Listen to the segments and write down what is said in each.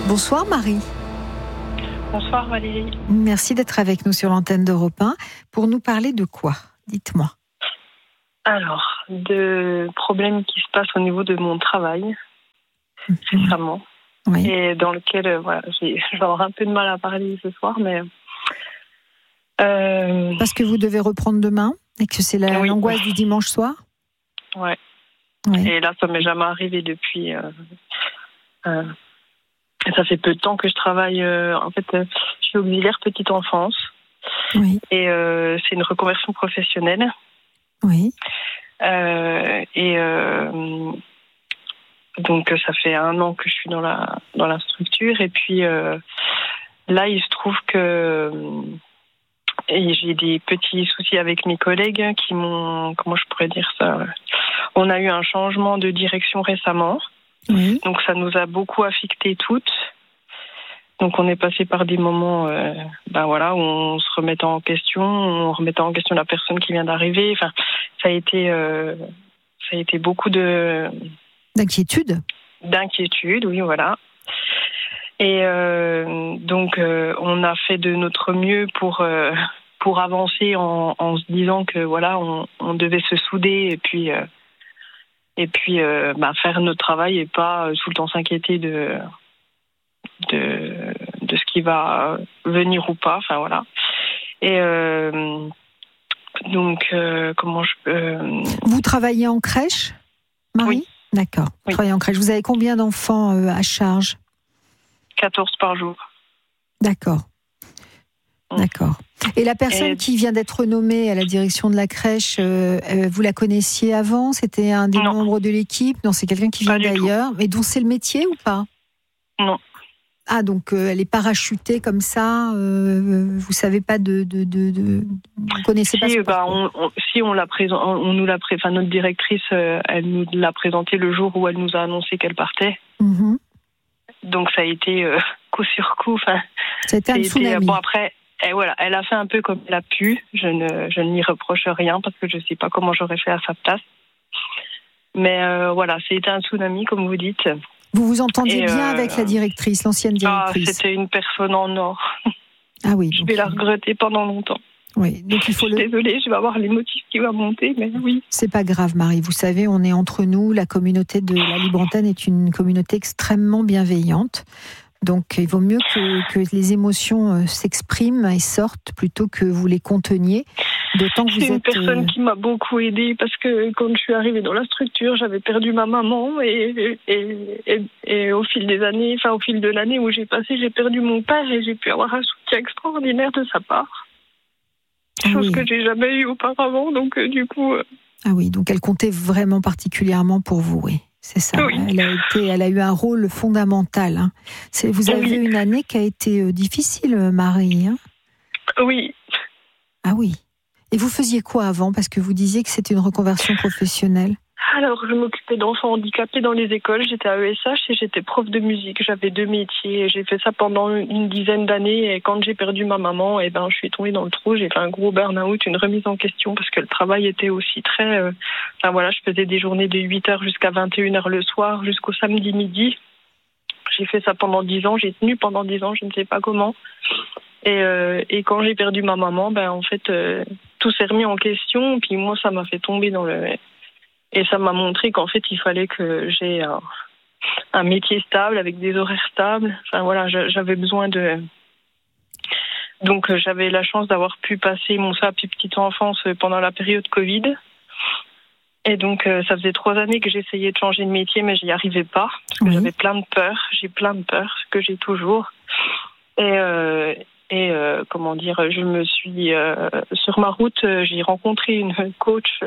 Bonsoir Marie. Bonsoir Valérie. Merci d'être avec nous sur l'antenne d'Europe 1. Pour nous parler de quoi ? Dites-moi. Alors, de problèmes qui se passent au niveau de mon travail, récemment. Oui. Et dans lequel je vais avoir un peu de mal à parler ce soir, mais... Parce que vous devez reprendre demain et que c'est l'angoisse du dimanche soir ? Ouais. Oui. Et là, ça m'est jamais arrivé depuis... ça fait peu de temps que je travaille. Je suis auxiliaire petite enfance. Oui. Et c'est une reconversion professionnelle. Oui. Donc ça fait 1 an que je suis dans la structure. Et puis là, il se trouve que j'ai des petits soucis avec mes collègues qui m'ont... Comment je pourrais dire ça ? On a eu un changement de direction récemment. Oui. Donc ça nous a beaucoup affectées toutes. Donc on est passé par des moments où on se remettait en question, on remettait en question la personne qui vient d'arriver. Enfin, ça a été beaucoup d'inquiétude. D'inquiétude, oui, voilà. Et donc on a fait de notre mieux pour avancer en se disant que voilà, on devait se souder et puis faire notre travail et pas tout le temps s'inquiéter de ce qui va venir ou pas, enfin voilà. Et comment je peux... Vous travaillez en crèche, Marie ? Oui. D'accord. Vous travaillez en crèche. Vous avez combien d'enfants à charge ? 14 par jour. D'accord. D'accord. Et la personne qui vient d'être nommée à la direction de la crèche, vous la connaissiez avant ? C'était un des membres de l'équipe ? Non, c'est quelqu'un qui vient d'ailleurs. Mais dont c'est le métier ou pas ? Non. Ah, donc elle est parachutée comme ça. Vous savez pas vous connaissez pas. Notre directrice, elle nous l'a présenté le jour où elle nous a annoncé qu'elle partait. Mm-hmm. Donc ça a été coup sur coup. C'était un tsunami. Bon après, elle a fait un peu comme elle a pu. Je ne lui reproche rien parce que je sais pas comment j'aurais fait à sa place. Mais c'était un tsunami comme vous dites. Vous vous entendiez bien avec la directrice, l'ancienne directrice ? C'était une personne en or. Ah oui. Je vais la regretter pendant longtemps. Oui, donc il faut Désolée, je vais avoir l'émotif qui va monter, mais oui. C'est pas grave, Marie. Vous savez, on est entre nous. La communauté de la Libre Antenne est une communauté extrêmement bienveillante. Donc, il vaut mieux que les émotions s'expriment et sortent plutôt que vous les conteniez. D'autant que vous êtes... C'est une personne qui m'a beaucoup aidée parce que quand je suis arrivée dans la structure, j'avais perdu ma maman et au fil des années, au fil de l'année où j'ai passé, j'ai perdu mon père et j'ai pu avoir un soutien extraordinaire de sa part. Chose que j'ai jamais eue auparavant, donc du coup... Ah oui, donc elle comptait vraiment particulièrement pour vous, oui. C'est ça. Oui. Elle a eu un rôle fondamental. Hein. Vous avez eu une année qui a été difficile, Marie. Hein ? Oui. Ah oui. Et vous faisiez quoi avant ? Parce que vous disiez que c'était une reconversion professionnelle. Alors, je m'occupais d'enfants handicapés dans les écoles. J'étais à ESH et j'étais prof de musique. J'avais 2 métiers et j'ai fait ça pendant une dizaine d'années. Et quand j'ai perdu ma maman, je suis tombée dans le trou. J'ai fait un gros burn-out, une remise en question parce que le travail était aussi très... je faisais des journées de 8h jusqu'à 21h le soir, jusqu'au samedi midi. J'ai fait ça pendant 10 ans. J'ai tenu pendant 10 ans, je ne sais pas comment. Et quand j'ai perdu ma maman, tout s'est remis en question. Puis moi, ça m'a fait tomber dans le... Et ça m'a montré qu'en fait, il fallait que j'ai un métier stable, avec des horaires stables. J'avais besoin de... Donc, j'avais la chance d'avoir pu passer mon SAP petite enfance pendant la période Covid. Et donc, ça faisait 3 années que j'essayais de changer de métier, mais j'y arrivais pas. Parce que j'avais plein de peurs. J'ai plein de peurs, ce que j'ai toujours. Je me suis... sur ma route, j'ai rencontré une coach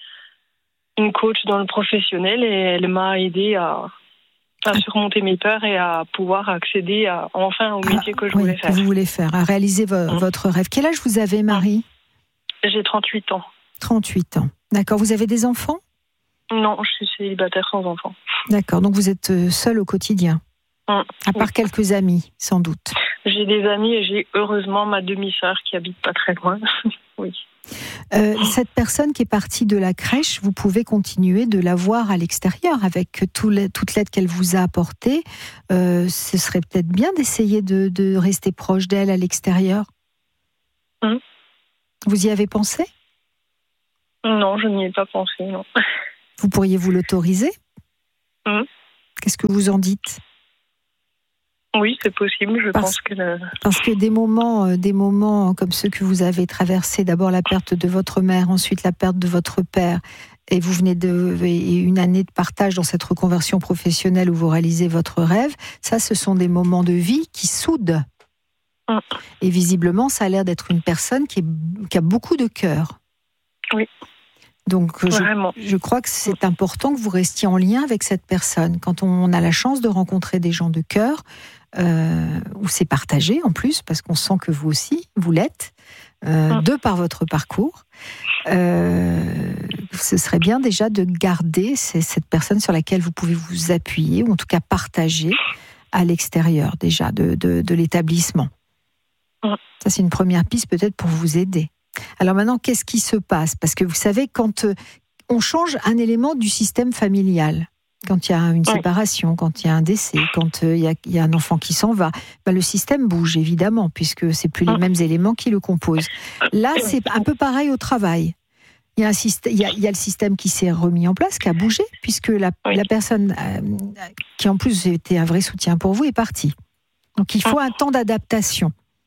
dans le professionnel et elle m'a aidée à surmonter mes peurs et à pouvoir accéder au métier que je voulais faire. Que vous voulez faire, à réaliser votre rêve. Quel âge vous avez, Marie ? J'ai 38 ans. 38 ans. D'accord. Vous avez des enfants ? Non, je suis célibataire sans enfants. D'accord. Donc vous êtes seule au quotidien ? À part quelques amis, sans doute. J'ai des amis et j'ai heureusement ma demi-sœur qui habite pas très loin. Oui. Cette personne qui est partie de la crèche, vous pouvez continuer de la voir à l'extérieur avec toute l'aide qu'elle vous a apportée. Ce serait peut-être bien d'essayer de rester proche d'elle à l'extérieur. Vous y avez pensé ? Non, je n'y ai pas pensé, non. Vous pourriez vous l'autoriser ? Qu'est-ce que vous en dites ? Oui, c'est possible, je pense que... Parce que des moments comme ceux que vous avez traversés, d'abord la perte de votre mère, ensuite la perte de votre père, et vous venez et une année de partage dans cette reconversion professionnelle où vous réalisez votre rêve, ça, ce sont des moments de vie qui soudent. Et visiblement, ça a l'air d'être une personne qui a beaucoup de cœur. Oui. Donc, je crois que c'est important que vous restiez en lien avec cette personne. Quand on a la chance de rencontrer des gens de cœur, où c'est partagé en plus, parce qu'on sent que vous aussi, vous l'êtes, de par votre parcours, ce serait bien déjà de garder cette personne sur laquelle vous pouvez vous appuyer, ou en tout cas partager à l'extérieur déjà de l'établissement. Ça, c'est une première piste peut-être pour vous aider. Alors maintenant, qu'est-ce qui se passe ? Parce que vous savez, quand on change un élément du système familial, quand il y a une séparation, quand il y a un décès, quand il y a un enfant qui s'en va, le système bouge évidemment, puisque c'est plus les mêmes éléments qui le composent. Là, c'est un peu pareil au travail. Il y a le système qui s'est remis en place, qui a bougé, puisque la personne qui en plus était un vrai soutien pour vous est partie. Donc il faut un temps d'adaptation.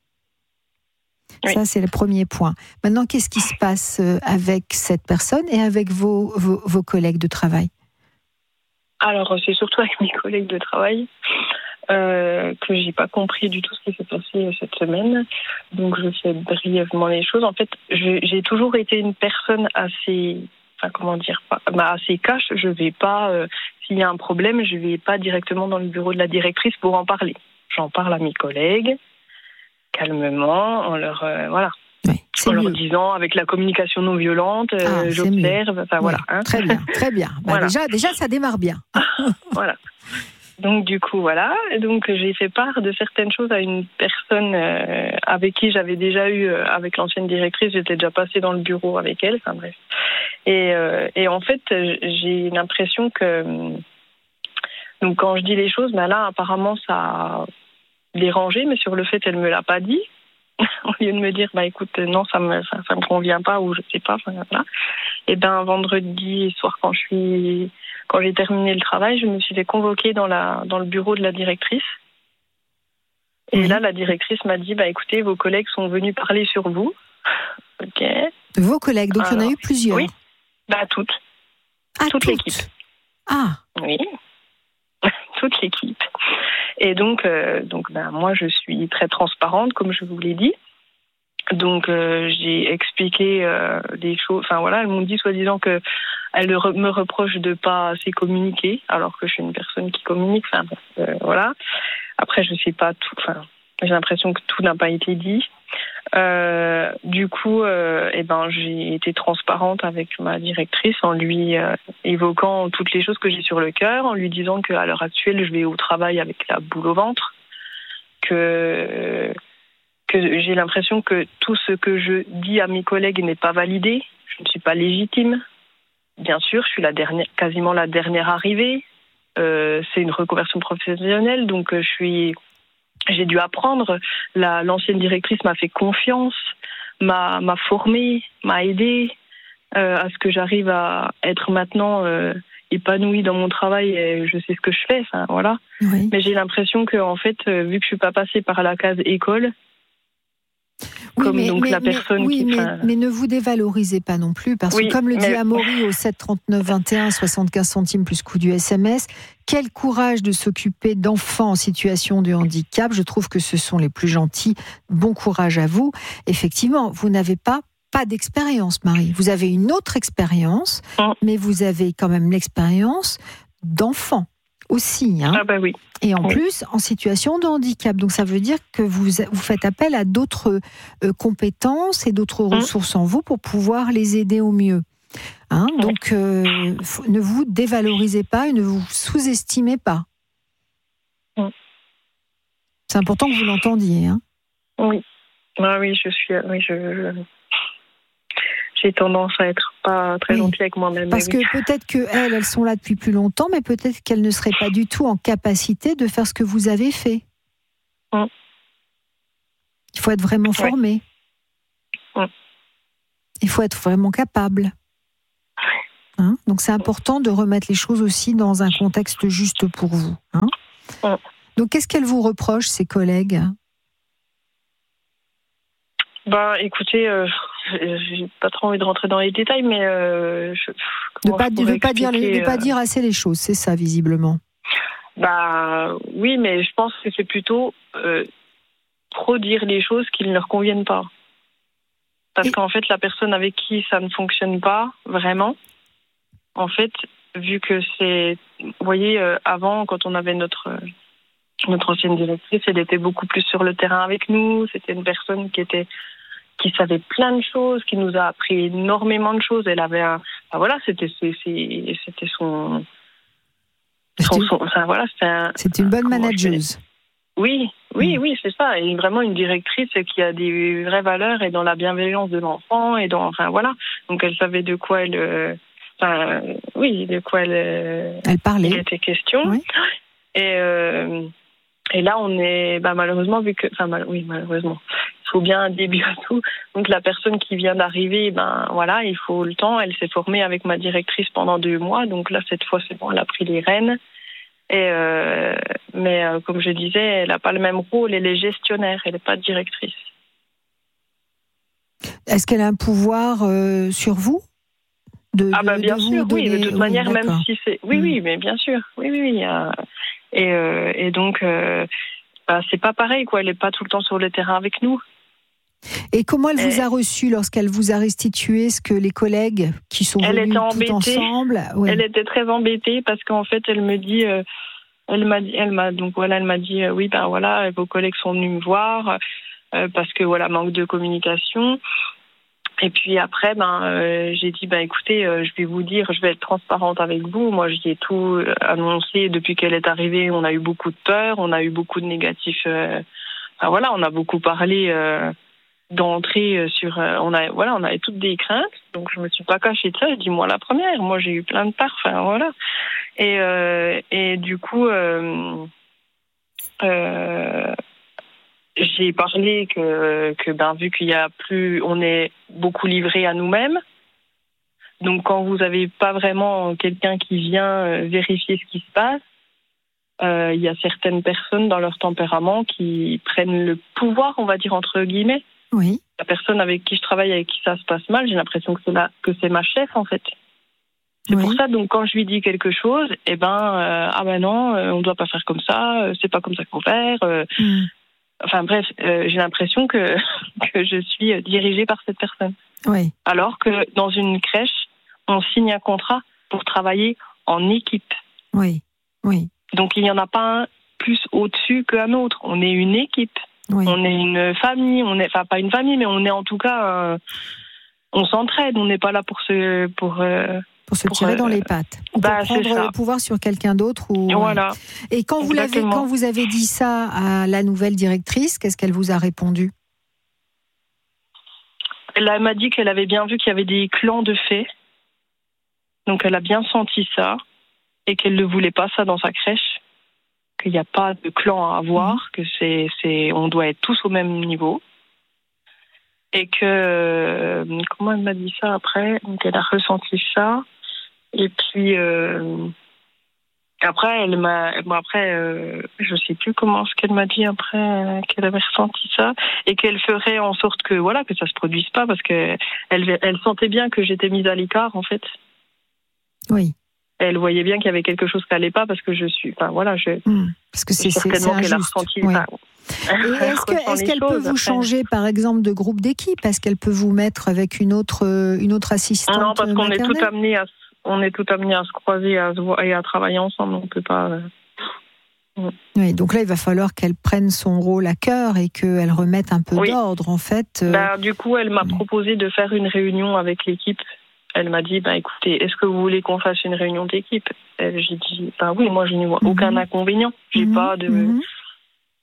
Ça, c'est le premier point. Maintenant, qu'est-ce qui se passe avec cette personne et avec vos collègues de travail ? Alors, c'est surtout avec mes collègues de travail que j'ai pas compris du tout ce qui s'est passé cette semaine. Donc, je fais brièvement les choses. En fait, j'ai toujours été une personne assez, assez cash. Je vais pas, s'il y a un problème, je vais pas directement dans le bureau de la directrice pour en parler. J'en parle à mes collègues, calmement, en leur, en leur disant, avec la communication non violente, j'observe, voilà. Hein. Très bien, très bien. Voilà. Déjà, ça démarre bien. Voilà. Donc, du coup, voilà. Donc, j'ai fait part de certaines choses à une personne avec qui j'avais déjà eu, avec l'ancienne directrice, j'étais déjà passée dans le bureau avec elle, enfin bref. Et en fait, j'ai l'impression que, donc, quand je dis les choses, là, apparemment, ça a dérangé, mais sur le fait, elle me l'a pas dit. Au lieu de me dire, écoute, non, ça me convient pas, ou je sais pas, voilà. Et vendredi soir, quand j'ai terminé le travail, je me suis fait convoquer dans le bureau de la directrice. Et là, la directrice m'a dit, écoutez, vos collègues sont venus parler sur vous. Ok. Vos collègues, donc il y en a eu plusieurs. Oui, toutes. Toute l'équipe. Ah. Oui. Toute l'équipe. Et donc, moi, je suis très transparente, comme je vous l'ai dit. Donc, j'ai expliqué des choses. Enfin, voilà, elles m'ont dit, soi-disant, qu'elles me reprochent de pas assez communiquer, alors que je suis une personne qui communique. Enfin, voilà. Après, je sais pas tout. Enfin, j'ai l'impression que tout n'a pas été dit. Du coup, j'ai été transparente avec ma directrice en lui évoquant toutes les choses que j'ai sur le cœur, en lui disant qu'à l'heure actuelle, je vais au travail avec la boule au ventre, que j'ai l'impression que tout ce que je dis à mes collègues n'est pas validé, je ne suis pas légitime. Bien sûr, je suis quasiment la dernière arrivée. C'est une reconversion professionnelle, donc j'ai dû apprendre. L'ancienne directrice m'a fait confiance, m'a formée, m'a aidée à ce que j'arrive à être maintenant épanouie dans mon travail et je sais ce que je fais. Enfin, voilà. Oui. Mais j'ai l'impression que, en fait, vu que je suis pas passée par la case école, mais ne vous dévalorisez pas non plus, parce que comme le dit Amaury au 7 39 21, 75 centimes plus coût du SMS, quel courage de s'occuper d'enfants en situation de handicap. Je trouve que ce sont les plus gentils. Bon courage à vous. Effectivement, vous n'avez pas d'expérience, Marie. Vous avez une autre expérience, mais vous avez quand même l'expérience d'enfant aussi. Hein. Oui. Et en plus, en situation de handicap. Donc, ça veut dire que vous faites appel à d'autres compétences et d'autres ressources en vous pour pouvoir les aider au mieux. Hein. Donc, ne vous dévalorisez pas et ne vous sous-estimez pas. C'est important que vous l'entendiez. Hein. Oui. Oui, je suis... j'ai tendance à être pas très gentille avec moi-même. Parce que peut-être qu'elles sont là depuis plus longtemps, mais peut-être qu'elles ne seraient pas du tout en capacité de faire ce que vous avez fait. Il faut être vraiment formé. Il faut être vraiment capable. Donc c'est important de remettre les choses aussi dans un contexte juste pour vous. Donc qu'est-ce qu'elles vous reprochent, ces collègues ? Écoutez, j'ai pas trop envie de rentrer dans les détails, mais de pas dire assez les choses, c'est ça visiblement. Oui, mais je pense que c'est plutôt trop dire les choses qui ne leur conviennent pas. Parce qu'en fait, la personne avec qui ça ne fonctionne pas vraiment, en fait, vu que c'est, vous voyez, avant, quand on avait notre ancienne directrice, elle était beaucoup plus sur le terrain avec nous. C'était une personne qui savait plein de choses, qui nous a appris énormément de choses. Elle avait c'était son, c'était une bonne manageuse. Oui, c'est ça. Et vraiment une directrice qui a des vraies valeurs et dans la bienveillance de l'enfant et Donc elle savait de quoi elle parlait. Il était question. Oui. Et là on est malheureusement malheureusement. Il faut bien un début à tout. Donc la personne qui vient d'arriver, il faut le temps. Elle s'est formée avec ma directrice pendant 2 mois. Donc là cette fois c'est bon, elle a pris les rênes. Mais comme je disais, elle n'a pas le même rôle, elle est gestionnaire, elle n'est pas directrice. Est-ce qu'elle a un pouvoir sur vous bien sûr, oui, de toute manière, même si c'est... Oui, mais bien sûr, oui. Et donc, c'est pas pareil, quoi, elle n'est pas tout le temps sur le terrain avec nous. Et comment elle vous a reçu lorsqu'elle vous a restitué ce que les collègues qui sont venus tout ensemble... Elle était très embêtée parce qu'en fait, elle me dit... Elle m'a dit vos collègues sont venus me voir parce que manque de communication. Et puis après j'ai dit écoutez, je vais vous dire, je vais être transparente avec vous. Moi j'y ai tout annoncé depuis qu'elle est arrivée. On a eu beaucoup de peur, on a eu beaucoup de négatifs. On a beaucoup parlé d'entrée sur. On avait toutes des craintes, donc je me suis pas cachée de ça. J'ai dit moi la première. Moi j'ai eu plein de peur. Et du coup, j'ai parlé que vu qu'il y a plus, on est beaucoup livré à nous-mêmes. Donc quand vous n'avez pas vraiment quelqu'un qui vient vérifier ce qui se passe, il y a certaines personnes dans leur tempérament qui prennent le pouvoir, on va dire entre guillemets. Oui. La personne avec qui je travaille, avec qui ça se passe mal, j'ai l'impression que c'est ma chef en fait. C'est pour ça, donc, quand je lui dis quelque chose, non, on ne doit pas faire comme ça, c'est pas comme ça qu'on fait. J'ai l'impression que je suis dirigée par cette personne. Oui. Alors que dans une crèche, on signe un contrat pour travailler en équipe. Oui. Donc, il n'y en a pas un plus au-dessus qu'un autre. On est une équipe. Oui. On est une famille. Pas une famille, mais on est en tout cas... on s'entraide. On n'est pas là pour se tirer dans les pattes, ou pour prendre le pouvoir sur quelqu'un d'autre. Voilà. Et quand vous avez dit ça à la nouvelle directrice, qu'est-ce qu'elle vous a répondu ? Elle m'a dit qu'elle avait bien vu qu'il y avait des clans de faits. Donc elle a bien senti ça et qu'elle ne voulait pas ça dans sa crèche. Qu'il n'y a pas de clan à avoir, que on doit être tous au même niveau. Et que... comment elle m'a dit ça après ? Donc elle a ressenti ça. Et puis après, je sais plus ce qu'elle m'a dit après qu'elle avait ressenti ça et qu'elle ferait en sorte que ça se produise pas parce que elle sentait bien que j'étais mise à l'écart en fait. Oui. Elle voyait bien qu'il y avait quelque chose qui allait pas parce que je suis. Parce que c'est certainement qu'elle a ressenti ça. Et est-ce qu'elle peut vous changer, par exemple, de groupe d'équipe ? Est-ce qu'elle peut vous mettre avec une autre assistante ? Non, parce qu'on maternelle ? est tout amené à se croiser et à travailler ensemble. On peut pas. Oui, donc là, il va falloir qu'elle prenne son rôle à cœur et qu'elle remette un peu d'ordre, en fait. Du coup, elle m'a proposé de faire une réunion avec l'équipe. Elle m'a dit, écoutez, est-ce que vous voulez qu'on fasse une réunion d'équipe ? J'ai dit, oui, moi, je n'y vois aucun inconvénient. J'ai pas de...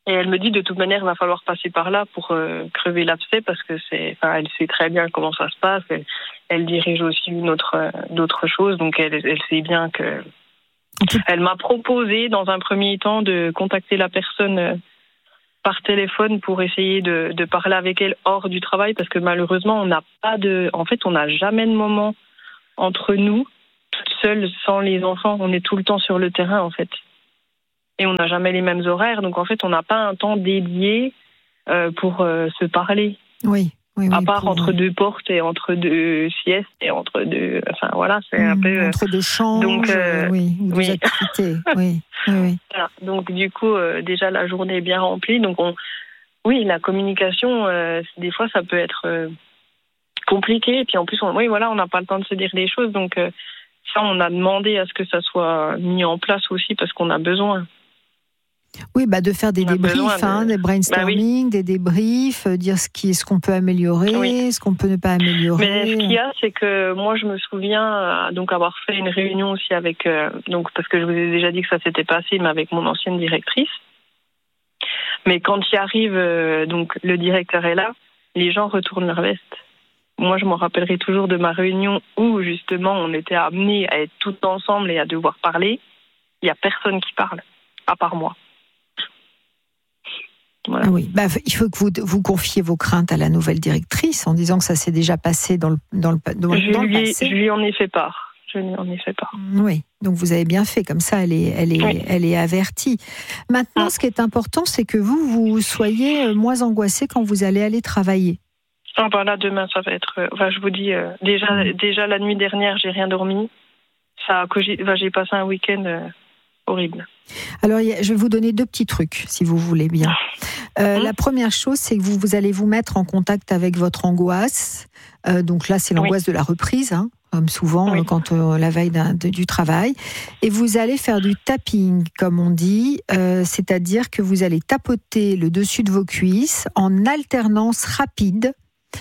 Et elle me dit, de toute manière, il va falloir passer par là pour crever l'abcès parce que elle sait très bien comment ça se passe. Elle dirige aussi d'autres choses, donc elle sait bien que. Elle m'a proposé, dans un premier temps, de contacter la personne par téléphone pour essayer de parler avec elle hors du travail parce que malheureusement, on n'a jamais de moment entre nous, toute seule, sans les enfants. On est tout le temps sur le terrain, en fait. Et on n'a jamais les mêmes horaires, donc en fait, on n'a pas un temps dédié pour se parler. Oui. À part entre deux portes et entre deux siestes et entre deux... Enfin, voilà, c'est un peu... Entre deux changes, ou deux activités. Oui. Voilà. Donc, du coup, déjà, la journée est bien remplie. Donc, la communication, des fois, ça peut être compliqué. Et puis, en plus, on n'a pas le temps de se dire des choses. Donc, ça, on a demandé à ce que ça soit mis en place aussi parce qu'on a besoin. Oui, de faire des débriefs, des brainstorming, des débriefs, dire ce qu'on peut améliorer, ce qu'on peut ne pas améliorer. Mais ce qu'il y a, c'est que moi, je me souviens donc avoir fait une réunion aussi avec, parce que je vous ai déjà dit que ça s'était passé, mais avec mon ancienne directrice. Mais quand il arrive, donc le directeur est là, les gens retournent leur veste. Moi, je m'en rappellerai toujours de ma réunion où justement on était amenés à être tous ensemble et à devoir parler. Il n'y a personne qui parle, à part moi. Voilà. Ah oui, il faut que vous confiez vos craintes à la nouvelle directrice en disant que ça s'est déjà passé dans le passé. Je lui en ai fait part. Oui, donc vous avez bien fait, comme ça elle est avertie. Maintenant, ce qui est important, c'est que vous soyez moins angoissé quand vous allez aller travailler. Là, demain, ça va être... je vous dis, déjà la nuit dernière, j'ai rien dormi. J'ai passé un week-end horrible. Alors, je vais vous donner 2 petits trucs, si vous voulez bien. La première chose, c'est que vous allez vous mettre en contact avec votre angoisse. Donc là, c'est l'angoisse de la reprise, comme souvent quand la veille du travail. Et vous allez faire du tapping, comme on dit, c'est-à-dire que vous allez tapoter le dessus de vos cuisses en alternance rapide.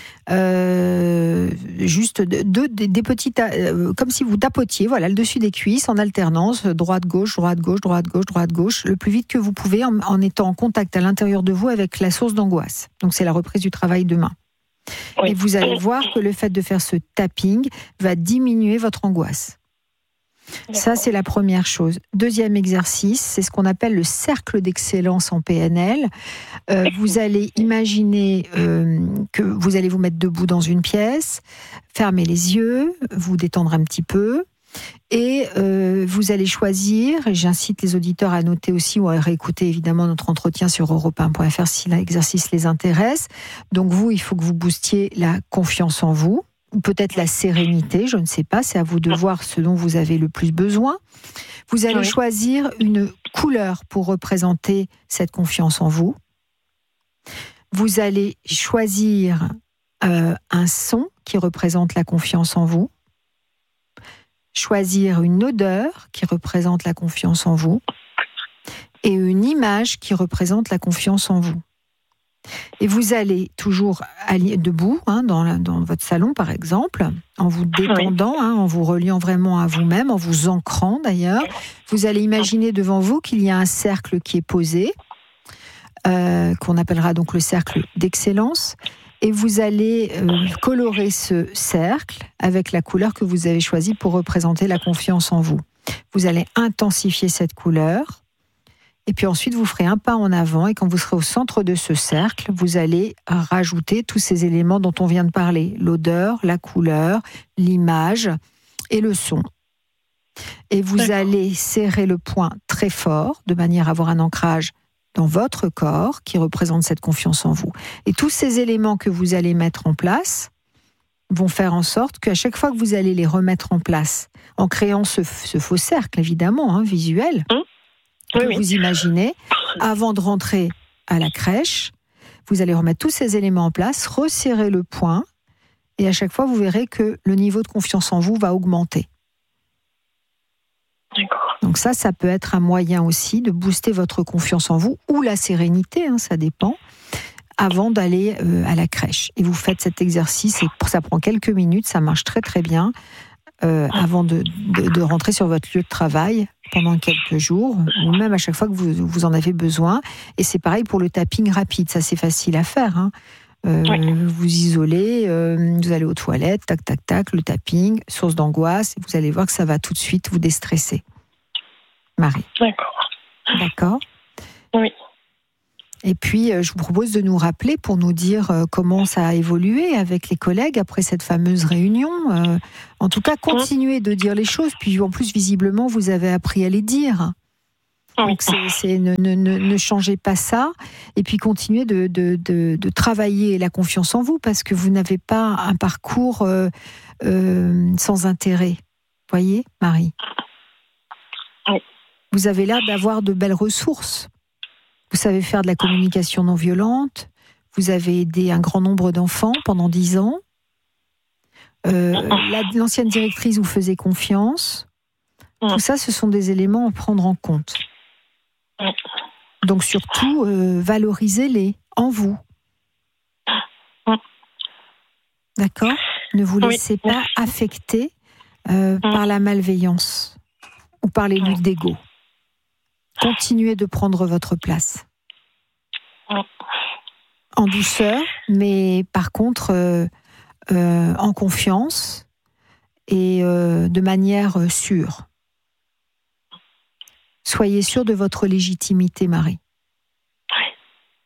Juste des petites, comme si vous tapotiez, le dessus des cuisses en alternance, droite gauche, droite gauche, droite gauche, droite gauche, le plus vite que vous pouvez, en étant en contact à l'intérieur de vous avec la source d'angoisse. Donc c'est la reprise du travail demain. Oui. Et vous allez voir que le fait de faire ce tapping va diminuer votre angoisse. Ça, c'est la première chose. Deuxième exercice, c'est ce qu'on appelle le cercle d'excellence en PNL. Vous allez imaginer que vous allez vous mettre debout dans une pièce, fermer les yeux, vous détendre un petit peu, et vous allez choisir, et j'incite les auditeurs à noter aussi ou à réécouter évidemment notre entretien sur europe1.fr si l'exercice les intéresse. Donc vous, il faut que vous boostiez la confiance en vous, ou peut-être la sérénité, je ne sais pas, c'est à vous de voir ce dont vous avez le plus besoin. Vous allez choisir une couleur pour représenter cette confiance en vous. Vous allez choisir un son qui représente la confiance en vous. Choisir une odeur qui représente la confiance en vous. Et une image qui représente la confiance en vous. Et vous allez toujours debout, dans votre salon par exemple, en vous détendant, en vous reliant vraiment à vous-même, en vous ancrant d'ailleurs. Vous allez imaginer devant vous qu'il y a un cercle qui est posé, qu'on appellera donc le cercle d'excellence. Et vous allez colorer ce cercle avec la couleur que vous avez choisie pour représenter la confiance en vous. Vous allez intensifier cette couleur. Et puis ensuite, vous ferez un pas en avant et quand vous serez au centre de ce cercle, vous allez rajouter tous ces éléments dont on vient de parler. L'odeur, la couleur, l'image et le son. Et vous allez serrer le poing très fort de manière à avoir un ancrage dans votre corps qui représente cette confiance en vous. Et tous ces éléments que vous allez mettre en place vont faire en sorte qu'à chaque fois que vous allez les remettre en place, en créant ce faux cercle évidemment, visuel, que vous imaginez, avant de rentrer à la crèche, vous allez remettre tous ces éléments en place, resserrer le poing, et à chaque fois, vous verrez que le niveau de confiance en vous va augmenter. D'accord. Donc ça peut être un moyen aussi de booster votre confiance en vous, ou la sérénité, ça dépend, avant d'aller à la crèche. Et vous faites cet exercice, et ça prend quelques minutes, ça marche très très bien, avant de rentrer sur votre lieu de travail, pendant quelques jours, ou même à chaque fois que vous en avez besoin. Et c'est pareil pour le tapping rapide, ça c'est facile à faire. Hein. Vous isolez, vous allez aux toilettes, tac, tac, tac, le tapping, source d'angoisse, et vous allez voir que ça va tout de suite vous déstresser. Marie. D'accord. Oui. Et puis, je vous propose de nous rappeler pour nous dire comment ça a évolué avec les collègues après cette fameuse réunion. En tout cas, continuez de dire les choses, puis en plus, visiblement, vous avez appris à les dire. Donc, ne changez pas ça, et puis continuez de travailler la confiance en vous, parce que vous n'avez pas un parcours sans intérêt. Voyez, Marie ? Oui. Vous avez l'air d'avoir de belles ressources. Vous savez faire de la communication non violente. Vous avez aidé un grand nombre d'enfants pendant 10 ans. L'ancienne directrice vous faisait confiance. Tout ça, ce sont des éléments à prendre en compte. Donc surtout, valorisez-les en vous. D'accord ? Ne vous laissez pas affecter par la malveillance ou par les luttes d'ego. Continuez de prendre votre place. En douceur, mais par contre en confiance et de manière sûre. Soyez sûre de votre légitimité, Marie. D'accord ?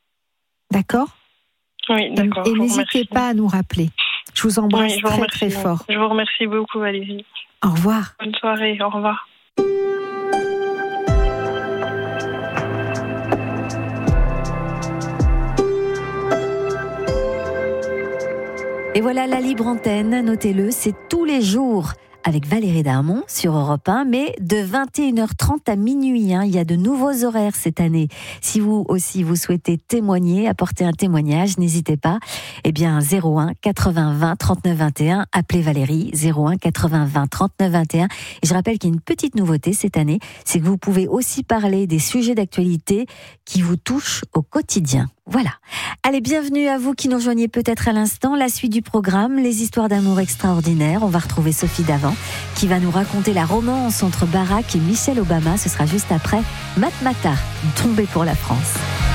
Oui, d'accord. Et n'hésitez pas à nous rappeler. Je vous embrasse très, très fort. Je vous remercie beaucoup, Valérie. Au revoir. Bonne soirée, au revoir. Et voilà la libre antenne, notez-le, c'est tous les jours avec Valérie Darmon sur Europe 1, mais de 21h30 à minuit. Il y a de nouveaux horaires cette année. Si vous aussi vous souhaitez témoigner, apporter un témoignage, n'hésitez pas. 01 80 20 39 21, appelez Valérie, 01 80 20 39 21. Et je rappelle qu'il y a une petite nouveauté cette année, c'est que vous pouvez aussi parler des sujets d'actualité qui vous touchent au quotidien. Voilà. Allez, bienvenue à vous qui nous rejoignez peut-être à l'instant. La suite du programme, les histoires d'amour extraordinaires. On va retrouver Sophie Davant qui va nous raconter la romance entre Barack et Michelle Obama. Ce sera juste après Matmata, tombé pour la France.